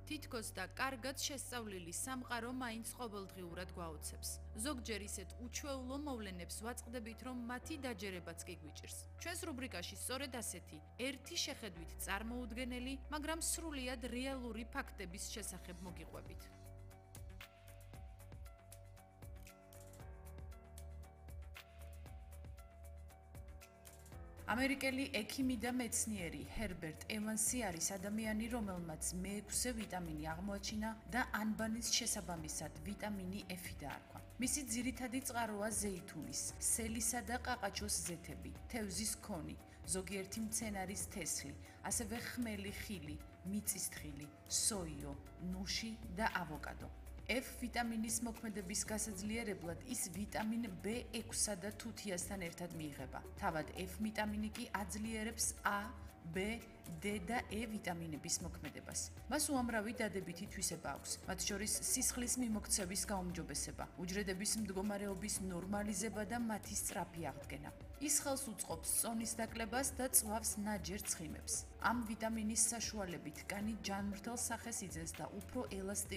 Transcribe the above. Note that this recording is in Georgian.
თითქოს და კარგად შესწავლილი სამყარო მაინც ყოველდღიურად გვაოცებს. ზოგჯერ ისეთ უჩვეულო მოვლენებს ვაწყდებით, რომ მათი დაჯერებაც კი გვიჭირს. ჩვენს რუბრიკაში სწორედ ასეთი, ერთი შეხედვით წარმოუდგენელი, მაგრამ სრულიად რეალური ფაქტების შესახებ მოგიყვებით. ამერიკელი ექიმი და მეცნიერი ჰერბერტ ევანსი არის ადამიანი, რომელმაც მე-6 ვიტამინი აღმოაჩინა და ანბანის შესაბამისად ვიტამინი F-ი დაარქვა. მისი ძირითადი წყაროა ზეითუნის, სელისა და ყაყაჩოს ზეთები, თევზის ქონი, ზოგიერთი მცენარის თესლი, ასევე ხმელი ხილი, მიწისთხილი, სოიო, ნუში და ავოკადო. F ვიტამინის მოქმედების გასაძლიერებლად ის ვიტამინ B6-სა და თუთიასთან ერთად მიიღება. თავად F ვიტამინი კი აძლიერებს A, B, D და E ვიტამინების მოქმედებას. მას უამრავი დადებითი თვისება აქვს, მათ შორის სისხლის მიმოქცევის გაუმჯობესება, უჯრედების მდგომარეობის ნორმალიზება და მათი სწრაფი აღდგენა. ის ხელს უწყობს წონის დაკლებას და წვავს ნაჯერ ცხიმებს. ამ ვიტამინის საშუალებით კანი ჯანმრთელ სახეს იძენს და უფრო ელასტიური